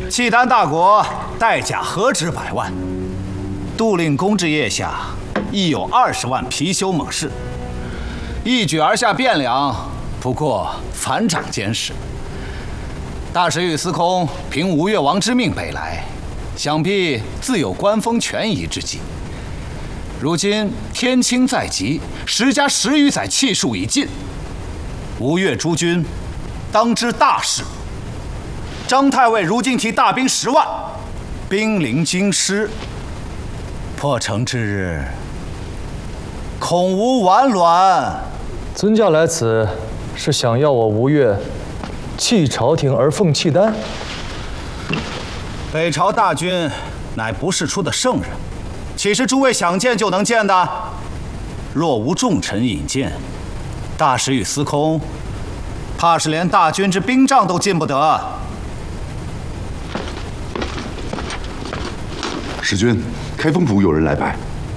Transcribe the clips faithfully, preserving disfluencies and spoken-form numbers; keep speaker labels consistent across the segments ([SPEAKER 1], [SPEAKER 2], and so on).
[SPEAKER 1] 契丹大国代价何止百万？杜令公之腋下亦有二十万貔貅猛士，一举而下汴梁，不过反掌监视。大使与司空凭吴越王之命北来，想必自有官封权宜之计。如今天清在即，时加十余载，气数已尽，吴越诸军当知大事。张太尉如今提大兵十万，兵临京师，破城之日，恐无完卵。
[SPEAKER 2] 尊驾来此是想要我吴越弃朝廷而奉契丹？
[SPEAKER 1] 北朝大军乃不世出的圣人，岂是诸位想见就能见的？若无重臣引荐，大使与司空怕是连大军之兵帐都进不得。
[SPEAKER 3] 使君，开封府有人来拜。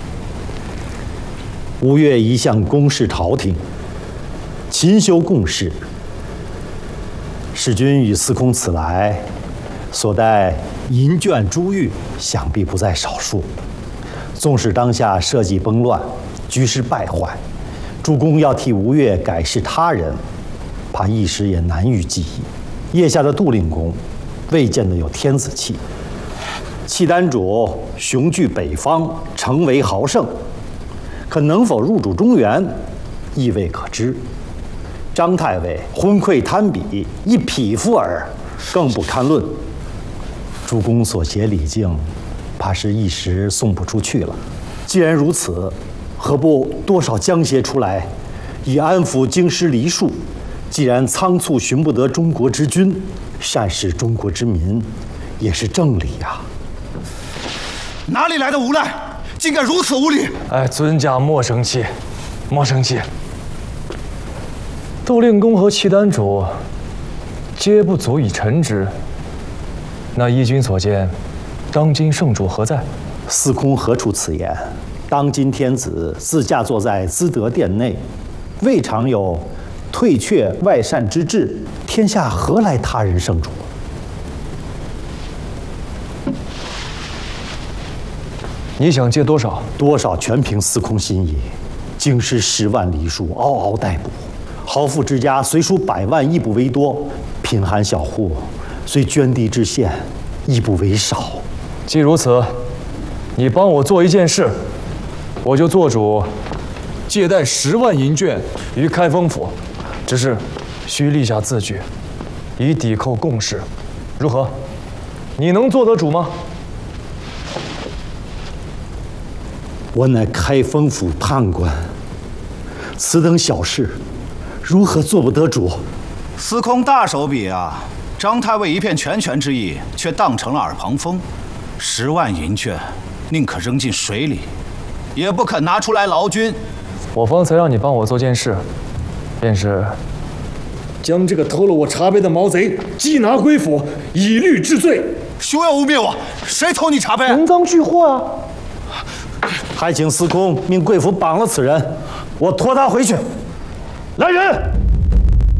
[SPEAKER 4] 吴越一向公事朝廷，勤修贡事。使君与司空此来，所带银券珠玉，想必不在少数。纵使当下社稷崩乱，局势败坏，主公要替吴越改视他人，怕一时也难于计议。腋下的杜令公，未见得有天子气。契丹主雄踞北方，成为豪盛，可能否入主中原，亦未可知。张太尉昏聩贪比，一匹夫耳，更不堪论。主公所携礼敬，怕是一时送不出去了。既然如此，何不多少将携出来，以安抚京师黎庶？既然仓促寻不得中国之君，善事中国之民，也是正理呀、啊。
[SPEAKER 1] 哪里来的无赖，竟敢如此无礼！
[SPEAKER 2] 哎，尊驾莫生气，莫生气。杜令公和契丹主，皆不足以臣之。那依君所见，当今圣主何在？
[SPEAKER 4] 司空何出此言？当今天子自驾坐在资德殿内，未尝有退却外善之志，天下何来他人圣主？
[SPEAKER 2] 你想借多少？
[SPEAKER 4] 多少全凭司空心意。京师十万黎庶，嗷嗷待哺。豪富之家虽属百万，亦不为多；贫寒小户虽捐地至县，亦不为少。
[SPEAKER 2] 既如此，你帮我做一件事，我就做主借贷十万银券于开封府，只是需立下字据，以抵扣贡事，如何？你能做得主吗？
[SPEAKER 4] 我乃开封府判官，此等小事，如何做不得主？
[SPEAKER 1] 司空大手笔啊！张太尉一片全权之意，却当成了耳旁风。十万银券，宁可扔进水里，也不肯拿出来劳军。
[SPEAKER 2] 我方才让你帮我做件事，便是将这个偷了我茶杯的毛贼缉拿归府，以律治罪。
[SPEAKER 1] 休要污蔑我！谁偷你茶杯？
[SPEAKER 2] 人赃俱获啊！
[SPEAKER 4] 还请司空命贵府绑了此人，我拖他回去。来人！